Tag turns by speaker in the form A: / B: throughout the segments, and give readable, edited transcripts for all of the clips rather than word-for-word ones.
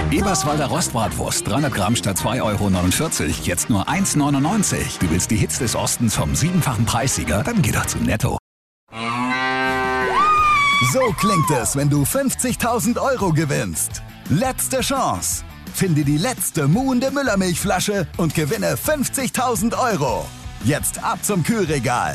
A: Eberswalder Rostbratwurst, 300 Gramm statt 2,49 €, jetzt nur 1,99 €. Du willst die Hits des Ostens vom 7-fachen Preissieger? Dann geh doch zu Netto.
B: So klingt es, wenn du 50.000 € gewinnst. Letzte Chance. Finde die letzte muhende Müllermilchflasche und gewinne 50.000 €. Jetzt ab zum Kühlregal.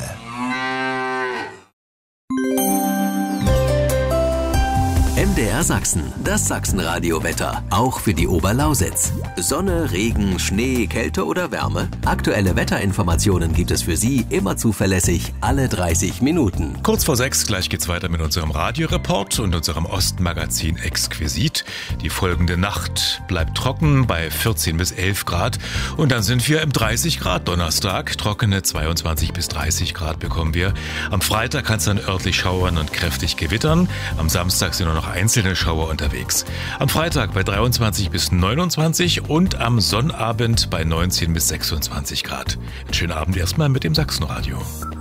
C: MDR Sachsen, das Sachsenradio-Wetter, auch für die Oberlausitz. Sonne, Regen, Schnee, Kälte oder Wärme? Aktuelle Wetterinformationen gibt es für Sie immer zuverlässig, alle 30 Minuten.
D: Kurz vor 6, gleich geht's weiter mit unserem Radioreport und unserem Ostmagazin Exquisit. Die folgende Nacht bleibt trocken bei 14 bis 11 Grad und dann sind wir im 30 Grad Donnerstag. Trockene 22 bis 30 Grad bekommen wir. Am Freitag kann es dann örtlich schauern und kräftig gewittern. Am Samstag sind nur noch einzelne Schauer unterwegs. Am Freitag bei 23 bis 29 und am Sonnabend bei 19 bis 26 Grad. Einen schönen Abend erstmal mit dem Sachsenradio.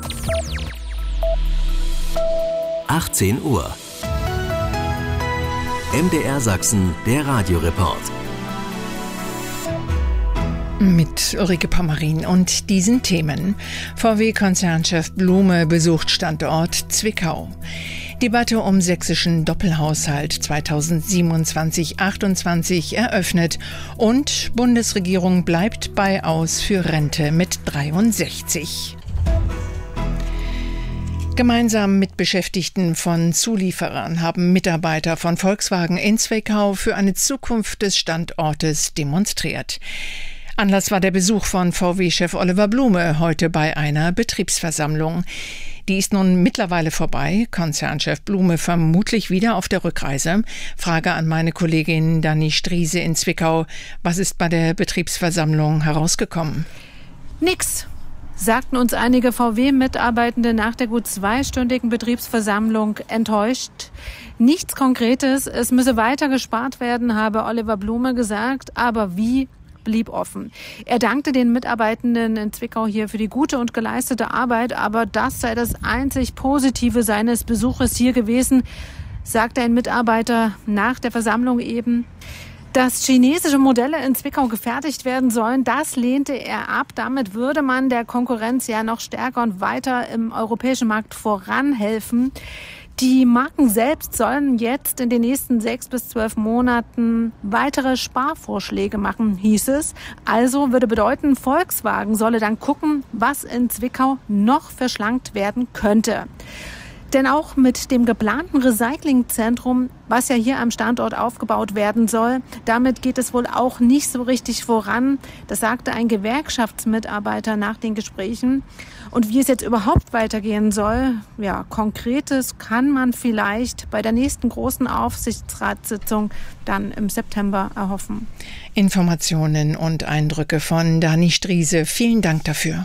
C: 18 Uhr. MDR Sachsen, der Radioreport.
E: Mit Ulrike Pommerin und diesen Themen. VW-Konzernchef Blume besucht Standort Zwickau. Debatte um sächsischen Doppelhaushalt 2027-28 eröffnet und Bundesregierung bleibt bei Aus für Rente mit 63. Gemeinsam mit Beschäftigten von Zulieferern haben Mitarbeiter von Volkswagen in Zwickau für eine Zukunft des Standortes demonstriert. Anlass war der Besuch von VW-Chef Oliver Blume heute bei einer Betriebsversammlung. Die ist nun mittlerweile vorbei. Konzernchef Blume vermutlich wieder auf der Rückreise. Frage an meine Kollegin Dani Striese in Zwickau. Was ist bei der Betriebsversammlung herausgekommen?
F: Nix, sagten uns einige VW-Mitarbeitende nach der gut 2-stündigen Betriebsversammlung enttäuscht. Nichts Konkretes, es müsse weiter gespart werden, habe Oliver Blume gesagt. Aber wie, blieb offen. Er dankte den Mitarbeitenden in Zwickau hier für die gute und geleistete Arbeit, aber das sei das einzig Positive seines Besuches hier gewesen, sagte ein Mitarbeiter nach der Versammlung eben. Dass chinesische Modelle in Zwickau gefertigt werden sollen, das lehnte er ab. Damit würde man der Konkurrenz ja noch stärker und weiter im europäischen Markt voranhelfen. Die Marken selbst sollen jetzt in den nächsten 6 bis 12 Monaten weitere Sparvorschläge machen, hieß es. Also würde bedeuten, Volkswagen solle dann gucken, was in Zwickau noch verschlankt werden könnte. Denn auch mit dem geplanten Recyclingzentrum, was ja hier am Standort aufgebaut werden soll, damit geht es wohl auch nicht so richtig voran. Das sagte ein Gewerkschaftsmitarbeiter nach den Gesprächen. Und wie es jetzt überhaupt weitergehen soll, ja, Konkretes kann man vielleicht bei der nächsten großen Aufsichtsratssitzung dann im September erhoffen.
E: Informationen und Eindrücke von Dani Striese. Vielen Dank dafür.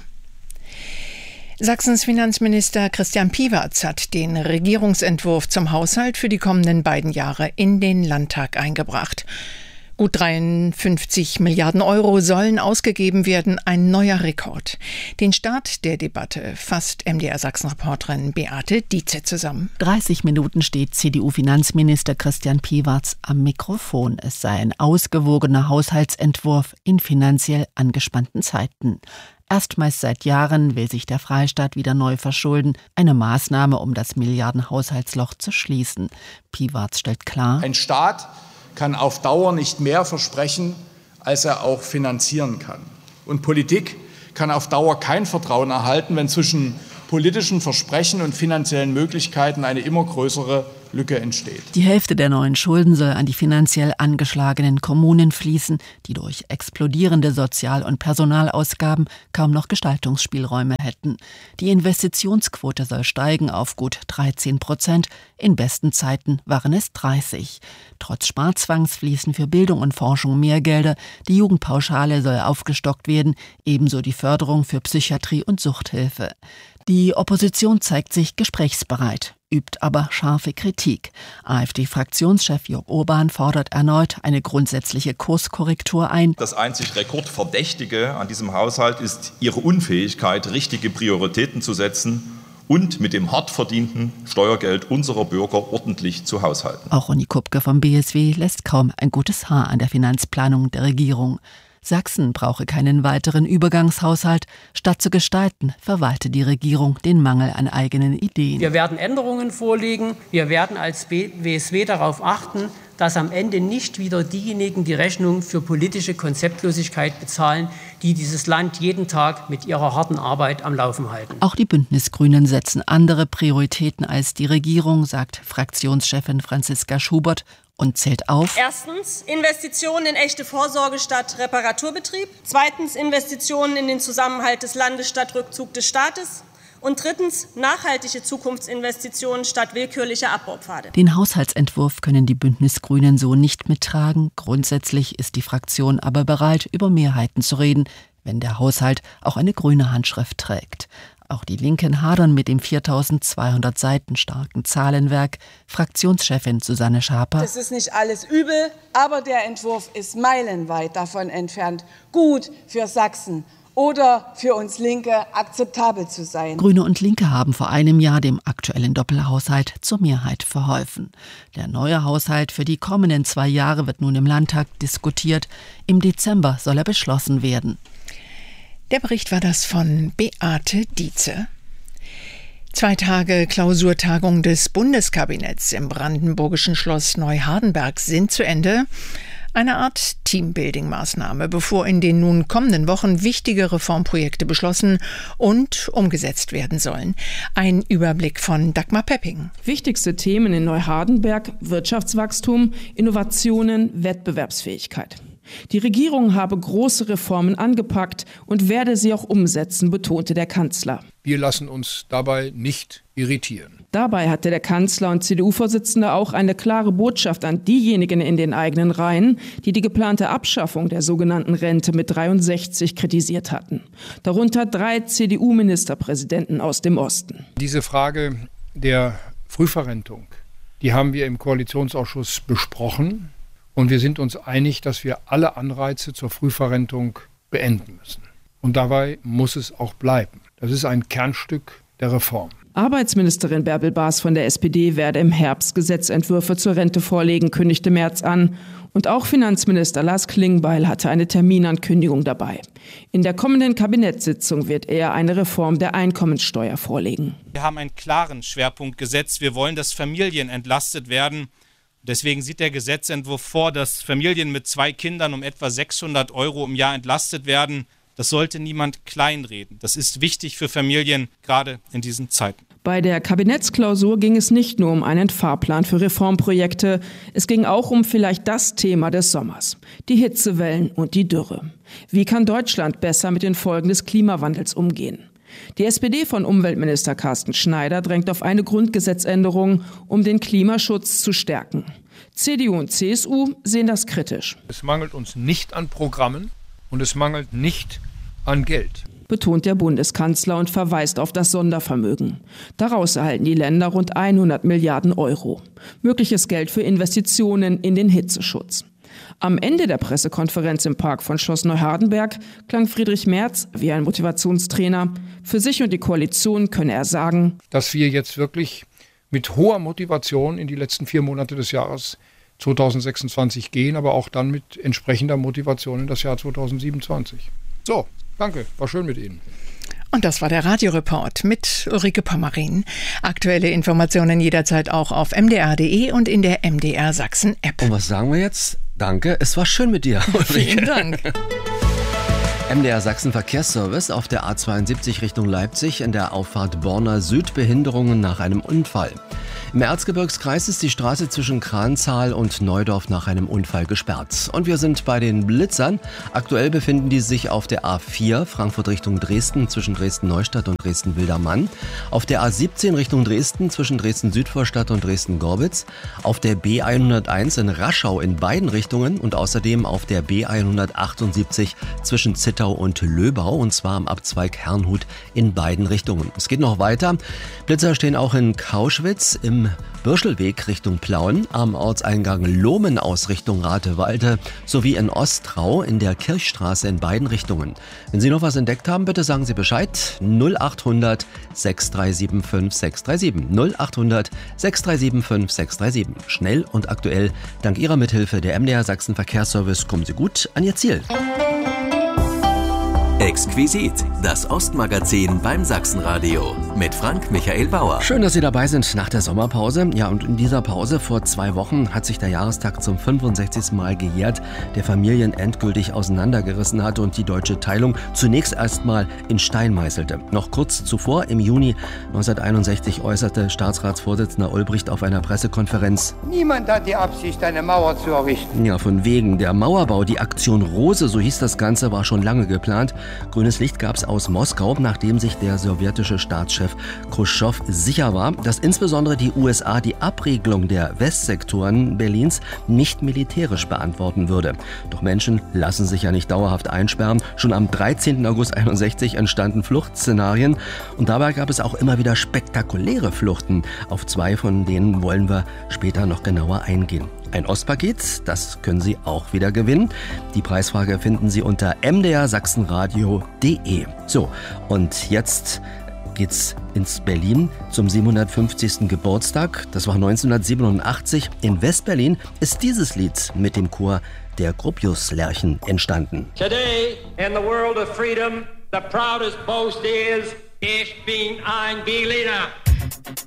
E: Sachsens Finanzminister Christian Piwarz hat den Regierungsentwurf zum Haushalt für die kommenden beiden Jahre in den Landtag eingebracht. Gut 53 Milliarden Euro sollen ausgegeben werden, ein neuer Rekord. Den Start der Debatte fasst MDR Sachsen-Reporterin Beate Dietze zusammen.
G: 30 Minuten steht CDU-Finanzminister Christian Piwarz am Mikrofon. Es sei ein ausgewogener Haushaltsentwurf in finanziell angespannten Zeiten. Erstmals seit Jahren will sich der Freistaat wieder neu verschulden. Eine Maßnahme, um das Milliardenhaushaltsloch zu schließen. Piwarz stellt klar:
H: Ein Staat kann auf Dauer nicht mehr versprechen, als er auch finanzieren kann. Und Politik kann auf Dauer kein Vertrauen erhalten, wenn zwischen politischen Versprechen und finanziellen Möglichkeiten eine immer größere Lücke entsteht.
G: Die Hälfte der neuen Schulden soll an die finanziell angeschlagenen Kommunen fließen, die durch explodierende Sozial- und Personalausgaben kaum noch Gestaltungsspielräume hätten. Die Investitionsquote soll steigen auf gut 13%. In besten Zeiten waren es 30%. Trotz Sparzwangs fließen für Bildung und Forschung mehr Gelder. Die Jugendpauschale soll aufgestockt werden, ebenso die Förderung für Psychiatrie und Suchthilfe. Die Opposition zeigt sich gesprächsbereit, übt aber scharfe Kritik. AfD-Fraktionschef Jörg Urban fordert erneut eine grundsätzliche Kurskorrektur ein.
I: Das einzig Rekordverdächtige an diesem Haushalt ist ihre Unfähigkeit, richtige Prioritäten zu setzen und mit dem hart verdienten Steuergeld unserer Bürger ordentlich zu haushalten.
G: Auch Ronny Kupke vom BSW lässt kaum ein gutes Haar an der Finanzplanung der Regierung. Sachsen brauche keinen weiteren Übergangshaushalt. Statt zu gestalten, verwalte die Regierung den Mangel an eigenen Ideen.
J: Wir werden Änderungen vorlegen. Wir werden als BSW darauf achten, dass am Ende nicht wieder diejenigen die Rechnung für politische Konzeptlosigkeit bezahlen, die dieses Land jeden Tag mit ihrer harten Arbeit am Laufen halten.
G: Auch die Bündnisgrünen setzen andere Prioritäten als die Regierung, sagt Fraktionschefin Franziska Schubert und zählt auf.
K: Erstens Investitionen in echte Vorsorge statt Reparaturbetrieb. Zweitens Investitionen in den Zusammenhalt des Landes statt Rückzug des Staates. Und drittens nachhaltige Zukunftsinvestitionen statt willkürlicher Abbaupfade.
G: Den Haushaltsentwurf können die Bündnisgrünen so nicht mittragen. Grundsätzlich ist die Fraktion aber bereit, über Mehrheiten zu reden, wenn der Haushalt auch eine grüne Handschrift trägt. Auch die Linken hadern mit dem 4200 Seiten starken Zahlenwerk. Fraktionschefin Susanne Schaper.
L: Es ist nicht alles übel, aber der Entwurf ist meilenweit davon entfernt, gut für Sachsen oder für uns Linke akzeptabel zu sein.
G: Grüne und Linke haben vor einem Jahr dem aktuellen Doppelhaushalt zur Mehrheit verholfen. Der neue Haushalt für die kommenden 2 Jahre wird nun im Landtag diskutiert. Im Dezember soll er beschlossen werden.
E: Der Bericht war das von Beate Dietze. 2 Tage Klausurtagung des Bundeskabinetts im brandenburgischen Schloss Neuhardenberg sind zu Ende. Eine Art Teambuilding-Maßnahme, bevor in den nun kommenden Wochen wichtige Reformprojekte beschlossen und umgesetzt werden sollen. Ein Überblick von Dagmar Pepping.
M: Wichtigste Themen in Neuhardenberg: Wirtschaftswachstum, Innovationen, Wettbewerbsfähigkeit. Die Regierung habe große Reformen angepackt und werde sie auch umsetzen, betonte der Kanzler.
N: Wir lassen uns dabei nicht irritieren.
M: Dabei hatte der Kanzler und CDU-Vorsitzende auch eine klare Botschaft an diejenigen in den eigenen Reihen, die die geplante Abschaffung der sogenannten Rente mit 63 kritisiert hatten. Darunter 3 CDU-Ministerpräsidenten aus dem Osten.
N: Diese Frage der Frühverrentung, die haben wir im Koalitionsausschuss besprochen. Und wir sind uns einig, dass wir alle Anreize zur Frühverrentung beenden müssen. Und dabei muss es auch bleiben. Das ist ein Kernstück der Reform.
M: Arbeitsministerin Bärbel Baas von der SPD werde im Herbst Gesetzentwürfe zur Rente vorlegen, kündigte Merz an. Und auch Finanzminister Lars Klingbeil hatte eine Terminankündigung dabei. In der kommenden Kabinettssitzung wird er eine Reform der Einkommenssteuer vorlegen.
O: Wir haben einen klaren Schwerpunkt gesetzt. Wir wollen, dass Familien entlastet werden. Deswegen sieht der Gesetzentwurf vor, dass Familien mit 2 Kindern um etwa 600 € im Jahr entlastet werden. Das sollte niemand kleinreden. Das ist wichtig für Familien, gerade in diesen Zeiten.
M: Bei der Kabinettsklausur ging es nicht nur um einen Fahrplan für Reformprojekte. Es ging auch um vielleicht das Thema des Sommers: die Hitzewellen und die Dürre. Wie kann Deutschland besser mit den Folgen des Klimawandels umgehen? Die SPD von Umweltminister Carsten Schneider drängt auf eine Grundgesetzänderung, um den Klimaschutz zu stärken. CDU und CSU sehen das kritisch.
N: Es mangelt uns nicht an Programmen und es mangelt nicht an Geld,
M: betont der Bundeskanzler und verweist auf das Sondervermögen. Daraus erhalten die Länder rund 100 Milliarden €. Mögliches Geld für Investitionen in den Hitzeschutz. Am Ende der Pressekonferenz im Park von Schloss Neuhardenberg klang Friedrich Merz wie ein Motivationstrainer. Für sich und die Koalition könne er sagen,
N: dass wir jetzt wirklich mit hoher Motivation in die letzten 4 Monate des Jahres 2026 gehen, aber auch dann mit entsprechender Motivation in das Jahr 2027. So, danke, war schön mit Ihnen.
E: Und das war der Radioreport mit Ulrike Pommerin. Aktuelle Informationen jederzeit auch auf mdr.de und in der MDR Sachsen App.
P: Und was sagen wir jetzt? Danke, es war schön mit dir, Ulrike.
E: Vielen Dank.
P: MDR Sachsen Verkehrsservice auf der A72 Richtung Leipzig in der Auffahrt Borna Süd, Behinderungen nach einem Unfall. Im Erzgebirgskreis ist die Straße zwischen Kranzahl und Neudorf nach einem Unfall gesperrt. Und wir sind bei den Blitzern. Aktuell befinden die sich auf der A4 Frankfurt Richtung Dresden zwischen Dresden-Neustadt und Dresden-Wildermann. Auf der A17 Richtung Dresden zwischen Dresden-Südvorstadt und Dresden-Gorbitz. Auf der B101 in Raschau in beiden Richtungen und außerdem auf der B178 zwischen Zittau und Löbau, und zwar am Abzweig Herrnhut in beiden Richtungen. Es geht noch weiter. Blitzer stehen auch in Kauschwitz im am Birschelweg Richtung Plauen, am Ortseingang Lohmen aus Richtung Ratewalde sowie in Ostrau in der Kirchstraße in beiden Richtungen. Wenn Sie noch was entdeckt haben, bitte sagen Sie Bescheid. 0800 637 5637. 0800 637 5637. Schnell und aktuell. Dank Ihrer Mithilfe der MDR Sachsen Verkehrsservice kommen Sie gut an Ihr Ziel.
C: Exquisit, das Ostmagazin beim Sachsenradio mit Frank Michael Bauer.
P: Schön, dass Sie dabei sind nach der Sommerpause. Ja, und in dieser Pause vor 2 Wochen hat sich der Jahrestag zum 65. Mal gejährt, der Familien endgültig auseinandergerissen hatte und die deutsche Teilung zunächst erstmal in Stein meißelte. Noch kurz zuvor, im Juni 1961, äußerte Staatsratsvorsitzender Olbricht auf einer Pressekonferenz:
Q: Niemand hat die Absicht, eine Mauer zu errichten.
P: Ja, von wegen. Der Mauerbau, die Aktion Rose, so hieß das Ganze, war schon lange geplant. Grünes Licht gab es aus Moskau, nachdem sich der sowjetische Staatschef Khrushchev sicher war, dass insbesondere die USA die Abriegelung der Westsektoren Berlins nicht militärisch beantworten würde. Doch Menschen lassen sich ja nicht dauerhaft einsperren. Schon am 13. August 1961 entstanden Fluchtszenarien und dabei gab es auch immer wieder spektakuläre Fluchten. Auf 2 von denen wollen wir später noch genauer eingehen. Ein Ostpaket, das können Sie auch wieder gewinnen. Die Preisfrage finden Sie unter mdrsachsenradio.de. So, und jetzt geht's ins Berlin zum 750. Geburtstag. Das war 1987. In Westberlin ist dieses Lied mit dem Chor der Gropius-Lerchen entstanden.
R: Today, in the world of freedom, the proudest boast is, ich bin ein Berliner.